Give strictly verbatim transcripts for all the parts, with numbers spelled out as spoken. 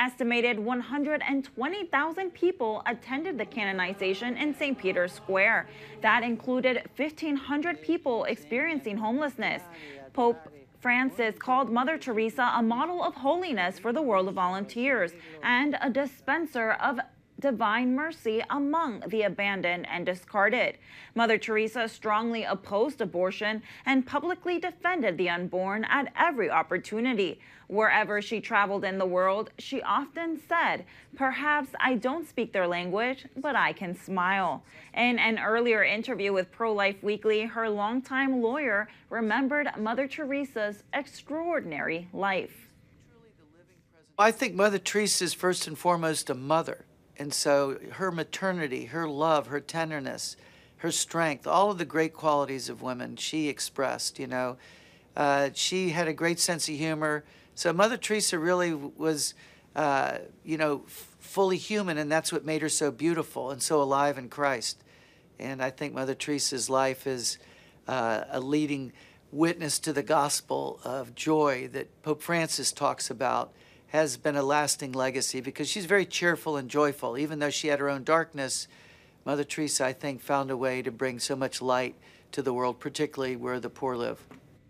estimated one hundred twenty thousand people attended the canonization in Saint Peter's Square. That included fifteen hundred people experiencing homelessness. Pope Francis called Mother Teresa a model of holiness for the world of volunteers and a dispenser of divine mercy among the abandoned and discarded. Mother Teresa strongly opposed abortion and publicly defended the unborn at every opportunity. Wherever she traveled in the world, she often said, "Perhaps I don't speak their language, but I can smile." In an earlier interview with Pro-Life Weekly, her longtime lawyer remembered Mother Teresa's extraordinary life. I think Mother Teresa is first and foremost a mother. And so her maternity, her love, her tenderness, her strength, all of the great qualities of women she expressed, you know. Uh, she had a great sense of humor. So Mother Teresa really was, uh, you know, f- fully human, and that's what made her so beautiful and so alive in Christ. And I think Mother Teresa's life is uh, a leading witness to the gospel of joy that Pope Francis talks about, has been a lasting legacy because she's very cheerful and joyful. Even though she had her own darkness, Mother Teresa, I think, found a way to bring so much light to the world, particularly where the poor live.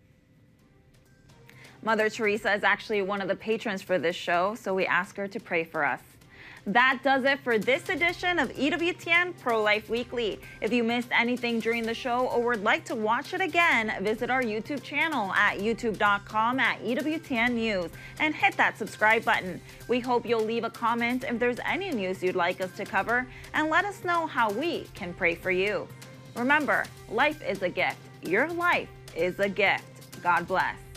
Mother Teresa is actually one of the patrons for this show, so we ask her to pray for us. That does it for this edition of E W T N Pro-Life Weekly. If you missed anything during the show or would like to watch it again, visit our YouTube channel at youtube dot com at E W T N News and hit that subscribe button. We hope you'll leave a comment if there's any news you'd like us to cover, and let us know how we can pray for you. Remember, life is a gift. Your life is a gift. God bless.